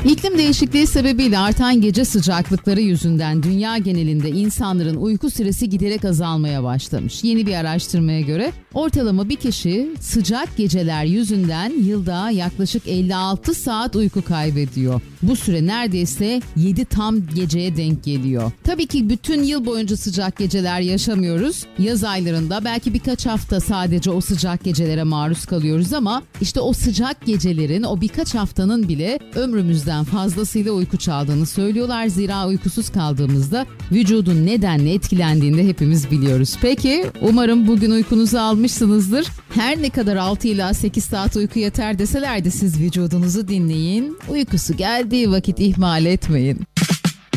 İklim değişikliği sebebiyle artan gece sıcaklıkları yüzünden dünya genelinde insanların uyku süresi giderek azalmaya başlamış. Yeni bir araştırmaya göre ortalama bir kişi sıcak geceler yüzünden yılda yaklaşık 56 saat uyku kaybediyor. Bu süre neredeyse 7 tam geceye denk geliyor. Tabii ki bütün yıl boyunca sıcak geceler yaşamıyoruz. Yaz aylarında belki birkaç hafta sadece o sıcak gecelere maruz kalıyoruz ama işte o sıcak gecelerin, o birkaç haftanın bile ömrümüzden fazlasıyla uyku çaldığını söylüyorlar. Zira uykusuz kaldığımızda vücudun nedenle etkilendiğini de hepimiz biliyoruz. Peki umarım bugün uykunuzu almışsınızdır. Her ne kadar 6 ila 8 saat uyku yeter deseler de siz vücudunuzu dinleyin. Uykusu geldiği vakit ihmal etmeyin.